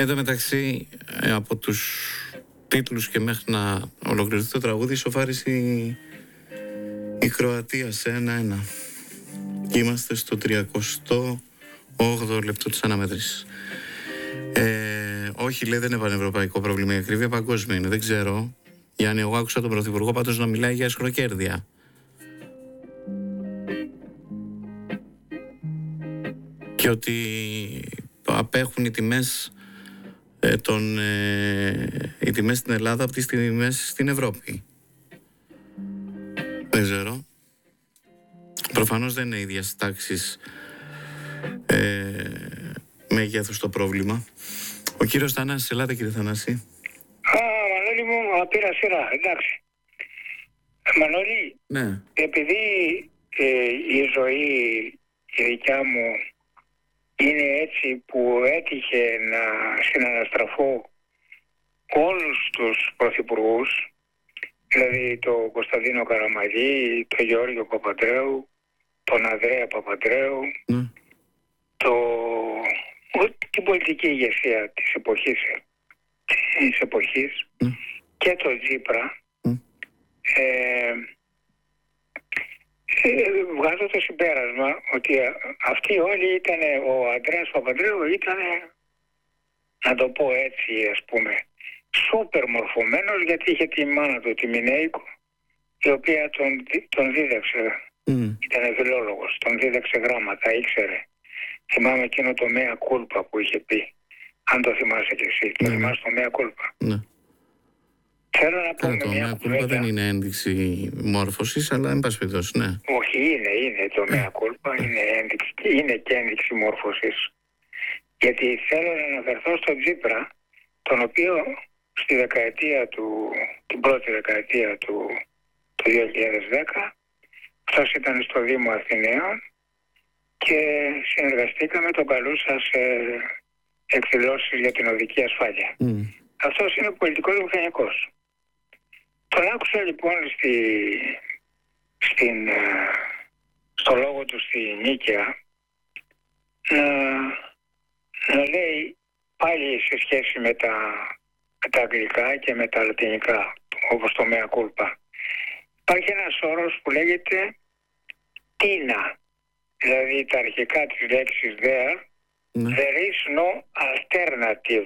Εν τω μεταξύ, από τους τίτλους και μέχρι να ολοκληρωθεί το τραγούδι, σοφάρισε η Κροατία σε 1-1. Και είμαστε στο 38ο λεπτό της αναμέτρησης. Όχι, λέει, δεν είναι πανευρωπαϊκό πρόβλημα η ακρίβεια, παγκόσμιο είναι. Δεν ξέρω. Γιάννη, εγώ άκουσα τον Πρωθυπουργό πάντως να μιλάει για αισχροκέρδεια. Και ότι απέχουν οι τιμές οι τιμές στην Ελλάδα από τις τιμές στην Ευρώπη. Δεν ξέρω. Προφανώς δεν είναι ίδιας τάξης μεγέθους το πρόβλημα. Ο κύριος Θανάσης, ελάτε κύριε Θανάση. Μανώλη μου, πήρα σειρά, εντάξει. Μανώλη, Ναι. επειδή η ζωή η δικιά μου είναι έτσι που έτυχε να συναναστραφώ όλους τους πρωθυπουργούς, δηλαδή τον Κωνσταντίνο Καραμαλή, τον Γιώργο Παπαντρέου, τον Ανδρέα Παπαντρέου, Ναι. την πολιτική ηγεσία της εποχής και τον Τσίπρα, βγάζω το συμπέρασμα ότι αυτοί όλοι ήταν, ο Ανδρέας Παπαντρέου ήταν, να το πω έτσι ας πούμε, σούπερ μορφωμένος, γιατί είχε τη μάνα του, τη Μινέικο, η οποία τον δίδαξε, ήταν φιλόλογος, τον δίδαξε γράμματα, ήξερε. Θυμάμαι εκείνο το Μέα Κούλπα που είχε πει, αν το θυμάσαι κι εσύ, το θυμάσαι το Μέα Κούλπα. Ναι. Θέλω να πω Το Μέα Κούλπα δεν είναι ένδειξη μόρφωσης, αλλά εν πάση περιπτώσει, ναι. Όχι, είναι το Μέα Κούλπα, είναι και ένδειξη μόρφωσης. Γιατί θέλω να αναφερθώ στον Τσίπρα, τον οποίο στη δεκαετία την πρώτη δεκαετία του 2010, αυτός ήταν στο Δήμο Αθηναίων και συνεργαστήκαμε, τον καλούσα σε εκδηλώσεις για την οδική ασφάλεια. Αυτός είναι πολιτικός μηχανικός. Τον άκουσα λοιπόν στο λόγο του στη Νίκαια να λέει πάλι σε σχέση με τα αγγλικά και με τα λατινικά, όπως το Mea Culpa. Υπάρχει ένας όρος που λέγεται τίνα, δηλαδή τα αρχικά της λέξης there, there is no alternative.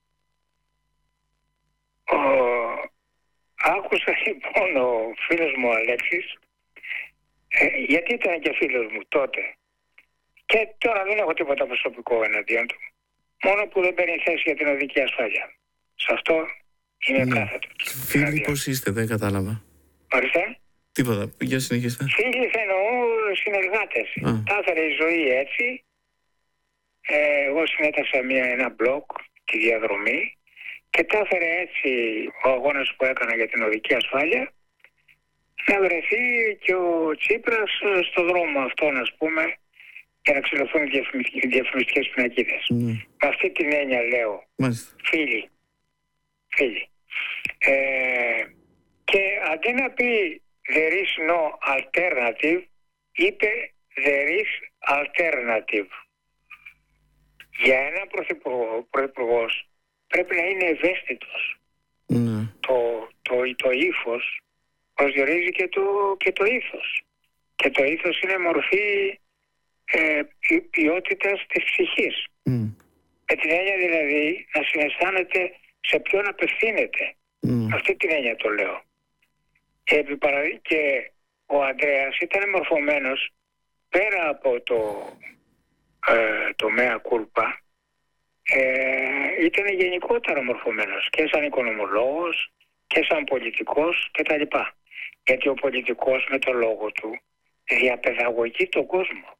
Άκουσα λοιπόν ο φίλος μου Αλέξης, γιατί ήταν και φίλος μου τότε, και τώρα δεν έχω τίποτα προσωπικό εναντίον του, μόνο που δεν παίρνει θέση για την οδική ασφάλεια. Σε αυτό είναι κάθετο. Φίλοι πώς είστε, δεν κατάλαβα. Ορίστε. Τίποτα, για συνεχίστε. Φίλοι εννοώ συνεργάτες. Τα έφερε η ζωή έτσι. Εγώ συμμετέχα ένα blog, τη διαδρομή, και τα έφερε έτσι ο αγώνας που έκανα για την οδική ασφάλεια, να βρεθεί και ο Τσίπρας στο δρόμο αυτόν, ας πούμε, για να ξυλωθούν οι διαφημιστικές πινακίδες. Με αυτή την έννοια λέω, φίλοι. Και αντί να πει there is no alternative, είπε there is alternative. Για έναν πρωθυπουργός πρέπει να είναι ευαίσθητος. Το ύφος προσδιορίζει και το ήθος. Και το ήθος είναι μορφή ποιότητας της ψυχής. Με την έννοια δηλαδή να συναισθάνεται σε ποιον απευθύνεται. Αυτή την έννοια το λέω. Και ο Ανδρέας ήταν μορφωμένος πέρα από το Mea Culpa, ήταν γενικότερα μορφωμένος και σαν οικονομολόγος και σαν πολιτικός κτλ. Γιατί ο πολιτικός με το λόγο του διαπαιδαγωγεί τον κόσμο.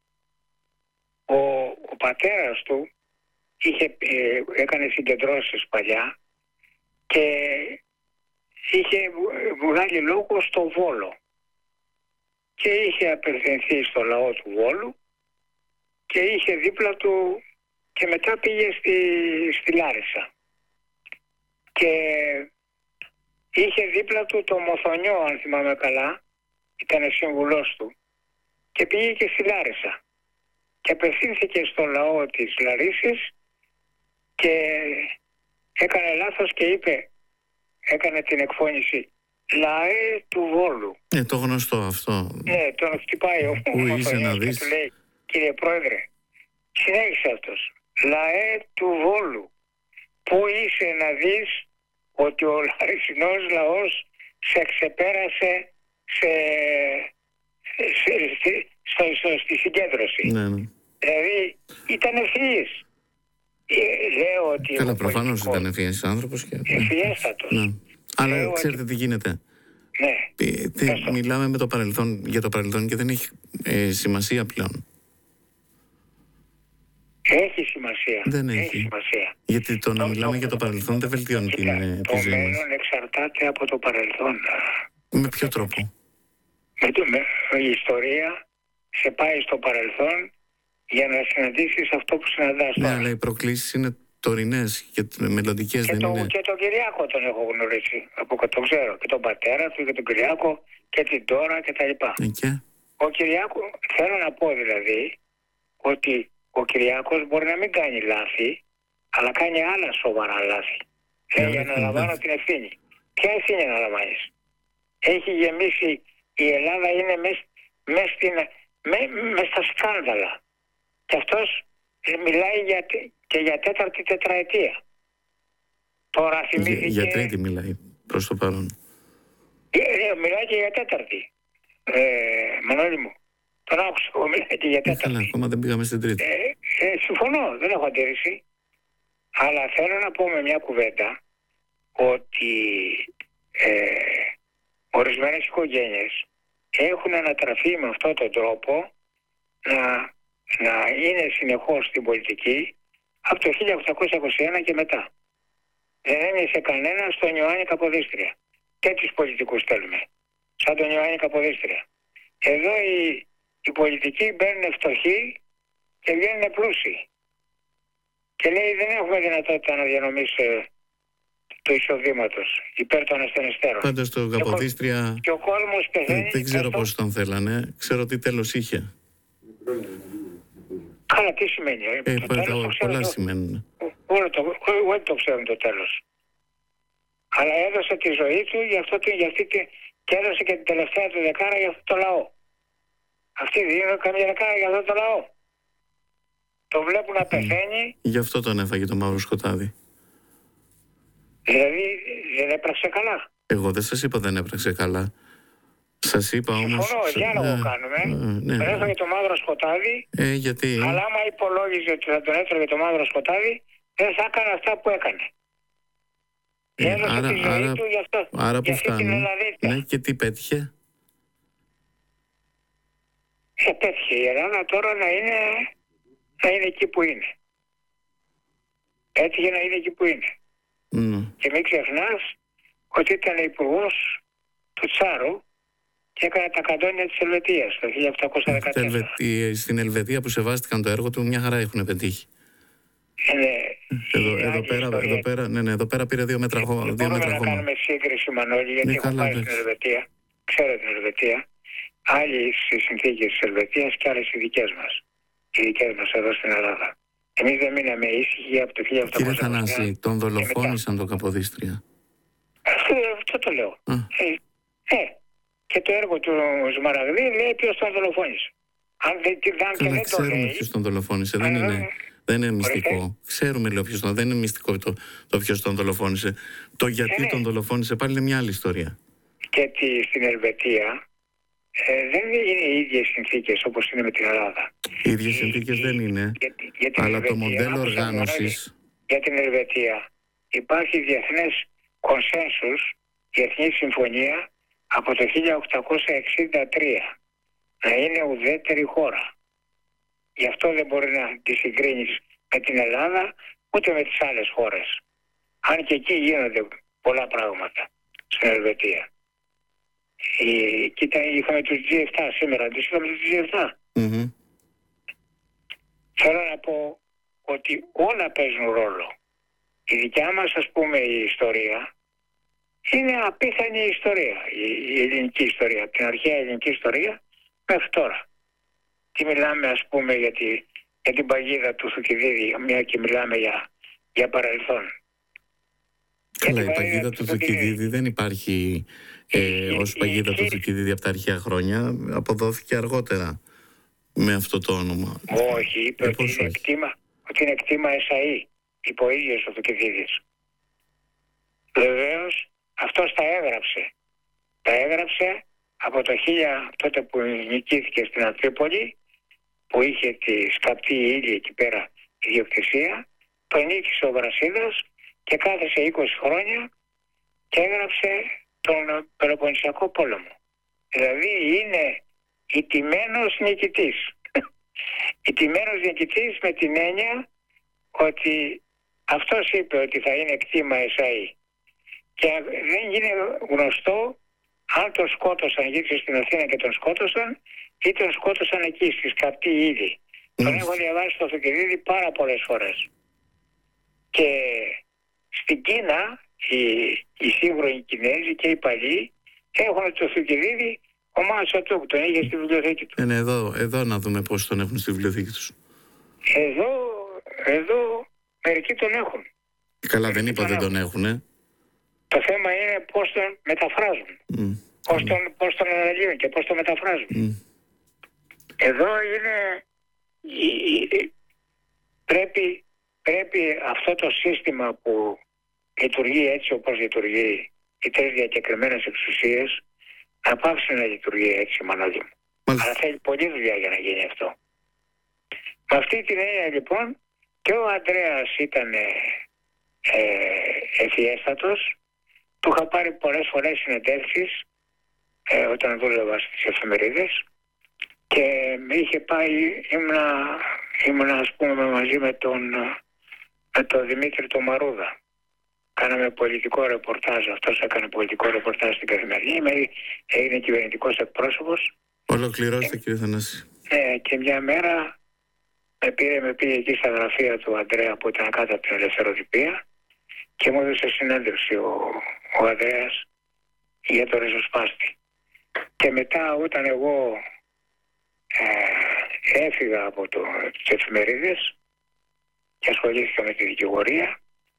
Ο πατέρας του έκανε συγκεντρώσεις παλιά και είχε βγάλει λόγο στο Βόλο και είχε απευθυνθεί στο λαό του Βόλου και είχε δίπλα του, και μετά πήγε στη Λάρισα και είχε δίπλα του το Μοθονιό, αν θυμάμαι καλά, ήταν σύμβουλός του, και πήγε και στη Λάρισα και απευθύνθηκε στο λαό της Λαρίσης και έκανε λάθος και έκανε την εκφώνηση ΛΑΕ του Βόλου. Το γνωστό αυτό. Ναι, τον χτυπάει ο Μαθονιάς και του λέει, κύριε Πρόεδρε, συνέχισε αυτός, ΛΑΕ του Βόλου, πού είσαι να δεις ότι ο λαρισινός λαός σε ξεπέρασε στη συγκέντρωση. Ναι. Δηλαδή ήταν ευθύης. Λέω ότι καλά, προφανώς ήταν ευθύης άνθρωπος. Ευθύεστατος. Ναι. Αλλά ξέρετε τι γίνεται. Ναι. Μιλάμε για το παρελθόν και δεν έχει σημασία πλέον. Έχει σημασία. Δεν έχει σημασία. Γιατί το να μιλάμε για το παρελθόν δεν βελτιώνει τη ζωή μας. Το μέλλον εξαρτάται από το παρελθόν. Με ποιο τρόπο? Η ιστορία σε πάει στο παρελθόν για να συναντήσεις αυτό που συναντάς τώρα. Ναι, αλλά οι προκλήσεις είναι τωρινές και μελλοντικές δεν είναι. Και τον Κυριάκο τον έχω γνωρίσει. Το ξέρω. Και τον πατέρα του και τον Κυριάκο και την Τώρα και τα λοιπά. Ο Κυριάκο, θέλω να πω δηλαδή ότι ο Κυριάκος μπορεί να μην κάνει λάθη, αλλά κάνει άλλα σοβαρά λάθη. Λέει, αναλαμβάνω την ευθύνη. Ποια ευθύνη αναλαμβάνεις? Έχει γεμίσει, η Ελλάδα είναι μες στα σκάνδαλα. Και αυτός μιλάει και για τέταρτη τετραετία. Τώρα θυμήθηκε... Για τρίτη μιλάει προς το παρόν. Μιλάει και για τέταρτη. Μανώλη μου, τον άκουσα, μιλάει και για τέταρτη. Ακόμα δεν πήγαμε στην τρίτη. Συμφωνώ, δεν έχω αντίρρηση. Αλλά θέλω να πω με μια κουβέντα ότι ορισμένες οικογένειες έχουν ανατραφεί με αυτόν τον τρόπο να είναι συνεχώς στην πολιτική από το 1821 και μετά. Δεν έμεινε κανένα στον Ιωάννη Καποδίστρια. Τέτοιους πολιτικούς θέλουμε, σαν τον Ιωάννη Καποδίστρια. Εδώ οι πολιτικοί μπαίνουν φτωχοί και βγαίνουν πλούσιοι. Και λέει δεν έχουμε δυνατότητα να διανομήσουμε του εισοδήματος υπέρ των ασθενεστέρων. Πάντως το Καποδίστρια και ο κόσμος πεθαίνει. Δεν ξέρω πώς τον θέλανε. Ξέρω τι τέλος είχε. Καλά, τι σημαίνει? Πολλά σημαίνουν. Όλοι το ξέρουν το τέλος. Αλλά έδωσε τη ζωή του και έδωσε και την τελευταία του δεκάρα για αυτό το λαό. Αυτοί δίνουν καμία δεκάρα για αυτό το λαό. Το βλέπουν να πεθαίνει. Γι' αυτό τον έφαγε το μαύρο σκοτάδι. Δηλαδή δεν έπραξε καλά. Εγώ δεν σας είπα δεν έπραξε καλά. Σας είπα όμως... Συμφωνώ, διάλογο κάνουμε. Τον έφαγε το μαύρο σκοτάδι. Γιατί... Αλλά άμα υπολόγιζε ότι θα τον έφαγε το μαύρο σκοτάδι, δεν θα έκανε αυτά που έκανε. Έδωσε τη ζωή του για αυτό. Άρα που φτάνει. Ναι, και τι πέτυχε? Πέτυχε η Ελλάδα τώρα να είναι εκεί που είναι. Έτυχε να είναι εκεί που είναι. Και μην ξεχνάς ότι ήταν υπουργός του Τσάρου και έκανε τα καντόνια της Ελβετίας το 1814. Στην Ελβετία που σεβάστηκαν το έργο του μια χαρά έχουν πετύχει. Εδώ πέρα πήρε 2 μέτρα χώμα. Δεν μπορούμε να κάνουμε σύγκριση, Μανώλη, γιατί έχω πάει στην Ελβετία. Ξέρω την Ελβετία. Άλλοι στις συνθήκες της Ελβετίας και άλλες οι δικές μας. Οι δικές μας εδώ στην Ελλάδα. Εμείς δεν μείναμε ήσυχοι από το 1800. Κύριε Θανάση, τον δολοφόνησαν τον Καποδίστρια. Αυτό το λέω. Και το έργο του Σμαραγδί λέει ποιος τον δολοφόνησε. Αν δεν ξέρουμε ποιος τον δολοφόνησε. Δεν είναι μυστικό. Ξέρουμε, λέω, ποιος τον. Δεν είναι μυστικό το ποιος τον δολοφόνησε. Το γιατί τον δολοφόνησε πάλι είναι μια άλλη ιστορία. Και στην Ελβετία δεν είναι οι ίδιες συνθήκες όπως είναι με την Ελλάδα. Οι ίδιες συνθήκες δεν είναι. Αλλά το μοντέλο οργάνωσης. Για την Ελβετία υπάρχει διεθνές κονσένσους, διεθνή συμφωνία από το 1863 να είναι ουδέτερη χώρα. Γι' αυτό δεν μπορεί να τη συγκρίνεις με την Ελλάδα ούτε με τις άλλες χώρες. Αν και εκεί γίνονται πολλά πράγματα στην Ελβετία. Κοίτα, είχαμε τους G7 σήμερα, τους είχαμε τους G7. Θέλω να πω ότι όλα παίζουν ρόλο. Η δικιά μας, ας πούμε, η ιστορία είναι απίθανη ιστορία, η ελληνική ιστορία, την αρχαία ελληνική ιστορία μέχρι τώρα. Τι μιλάμε, ας πούμε, για την παγίδα του Θουκυδίδη, μια και μιλάμε για παρελθόν. Καλά, η παγίδα του Θουκυδίδη δεν υπάρχει ως παγίδα του Θουκυδίδη από τα αρχαία χρόνια. Αποδόθηκε αργότερα με αυτό το όνομα. Όχι, είπε ότι είναι κτήμα ΕΣΑΗ, είπε ο ίδιος ο Θουκυδίδης. Βεβαίως αυτός τα έγραψε. Τα έγραψε από το 1000, τότε που νικήθηκε στην Αντρίπολη, που είχε τη σκαπτή ύλη εκεί πέρα ιδιοκτησία, τον νίκησε ο Βρασίδας και κάθεσε 20 χρόνια και έγραψε τον Πελοποννησιακό πόλεμο. Δηλαδή είναι ηττημένος νικητής. Ηττημένος νικητής με την έννοια ότι αυτός είπε ότι θα είναι κτήμα ΕΣΑΗ. Και δεν είναι γνωστό αν τον σκότωσαν, γύρισε στην Αθήνα και τον σκότωσαν, ή τον σκότωσαν εκεί στη σκαπτή ήδη. Τον έχω διαβάσει στο Θουκυδίδη πάρα πολλές φορές. Και στην Κίνα οι σύγχρονοι Κινέζοι και οι παλιοί έχουν το Θουκυδίδη ο Μάο Τσετούγκ, τον είχε στη βιβλιοθήκη του. Εδώ να δούμε πώς τον έχουν στη βιβλιοθήκη τους. Εδώ μερικοί τον έχουν. Καλά, δεν είπα δεν τον έχουν. Το θέμα είναι πώς τον μεταφράζουν. Πώς τον αναλύουν και πώς τον μεταφράζουν. Εδώ είναι... Πρέπει αυτό το σύστημα που λειτουργεί έτσι όπως λειτουργεί, οι τρεις διακεκριμένες εξουσίες, να πάψει να λειτουργεί έτσι, Μανώλη μου. Αλλά θέλει πολλή δουλειά για να γίνει αυτό. Με αυτή την έννοια λοιπόν και ο Ανδρέας ήταν ευφιέστατος. Του είχα πάρει πολλές φορές συνεντεύξεις όταν δούλευα στις εφημερίδες και με είχε πάει, ήμουνα ας πούμε μαζί με τον Δημήτρη τον Μαρούδα. Κάναμε πολιτικό ρεπορτάζ, αυτός έκανε πολιτικό ρεπορτάζ στην Καθημερινή, έγινε κυβερνητικός εκπρόσωπος. Ολοκληρώστε κύριε Θανάση. Και μια μέρα με πήγε εκεί στα γραφεία του Ανδρέα που ήταν κάτω από την Ελευθεροτυπία και μου έδωσε συνέντευξη ο Ανδρέας για το ριζοσπάστη. Και μετά όταν εγώ έφυγα από τις εφημερίδες και ασχολήθηκα με τη δικηγορία,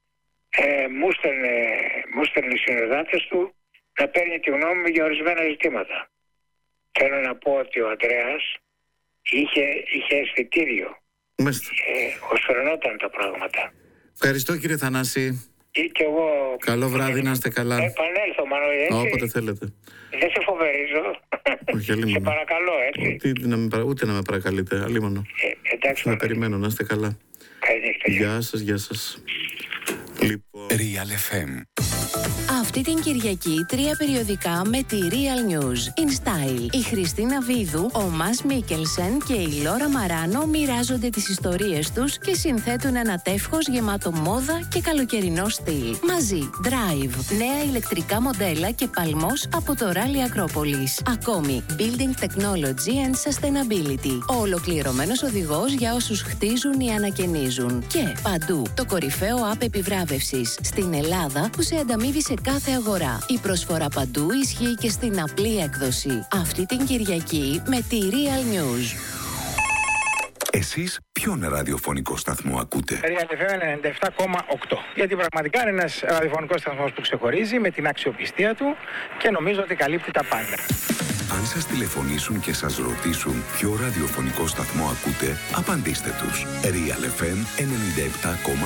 μου στέλνει οι συνεργάτες του να παίρνει τη γνώμη μου για ορισμένα ζητήματα. Θέλω να πω ότι ο Ανδρέας είχε αισθητήριο. Οσφαιρνόταν τα πράγματα. Ευχαριστώ κύριε Θανάση. Και εγώ... Καλό βράδυ, να είστε καλά. Επανέλθω, Μανώλη, έτσι. Όποτε θέλετε. Δεν σε φοβερίζω. Όχι, αλίμονο. Σε παρακαλώ, έτσι. Ούτε να με παρακαλείτε, αλίμονο. Εντάξει. Να περιμένω, να είστε καλά. Γεια σας, γεια σας. Λοιπόν... Real FM. Αυτή την Κυριακή 3 περιοδικά με τη Real News. In Style. Η Χριστίνα Βίδου, ο Μας Μίκελσεν και η Λόρα Μαράνο μοιράζονται τις ιστορίες τους και συνθέτουν ένα τεύχος γεμάτο μόδα και καλοκαιρινό στυλ. Μαζί, Drive, νέα ηλεκτρικά μοντέλα και παλμός από το Rally Ακρόπολης. Ακόμη, Building Technology and Sustainability. Ο ολοκληρωμένος οδηγός για όσους χτίζουν ή ανακαινίζουν. Και παντού, το κορυφαίο app επιβράβευσης στην Ελλάδα που σε ανταμείβει σε κάθε αγορά. Η προσφορά παντού ισχύει και στην απλή έκδοση. Αυτή την Κυριακή με τη Real News. Εσείς ποιον ραδιοφωνικό σταθμό ακούτε? Real FM 97,8. Γιατί πραγματικά είναι ένας ραδιοφωνικός σταθμός που ξεχωρίζει με την αξιοπιστία του και νομίζω ότι καλύπτει τα πάντα. Αν σας τηλεφωνήσουν και σας ρωτήσουν ποιο ραδιοφωνικό σταθμό ακούτε, απαντήστε τους. Real FM 97,8.